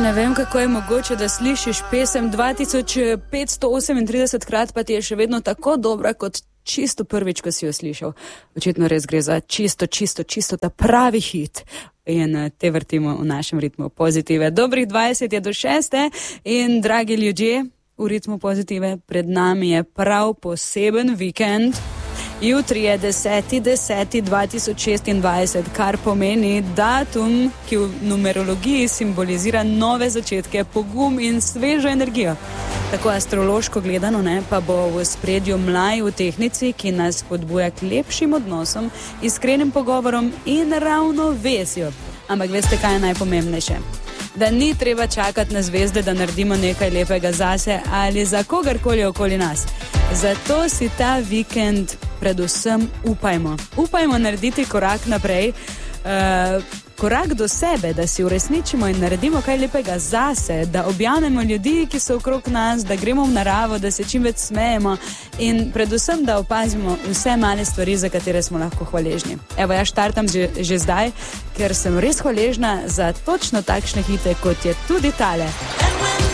ne vem, kako je mogoče, da slišiš pesem 2538 krat, pa ti je še vedno tako dobra, kot čisto prvič, ko si jo slišal. Očitno res gre za čisto ta pravi hit. In te vrtimo v našem ritmu pozitive. Dobrih 20 je do 6. In dragi ljudje, v ritmu pozitive pred nami je prav poseben vikend. Jutri je 10.10.2026, kar pomeni datum, ki v numerologiji simbolizira nove začetke, pogum in svežo energijo. Tako astrološko gledano, pa bo v spredju mlaj v tehnici, ki nas spodbuja k lepšim odnosom, iskrenim pogovorom in ravnovesju. Ampak veste, kaj je najpomembnejše? Da ni treba čakati na zvezde, da naredimo nekaj lepega zase ali za kogarkoli okoli nas. Zato si ta vikend predvsem upajmo. Upajmo narediti korak naprej, korak do sebe, da si uresničimo in naredimo kaj lepega zase, da objavimo ljudi, ki so okrog nas, da gremo v naravo, da se čim več smejemo in predvsem, da opazimo vse male stvari, za katere smo lahko hvaležni. Evo, jaz štartam že zdaj, ker sem res hvaležna za točno takšne hite, kot je tudi tale.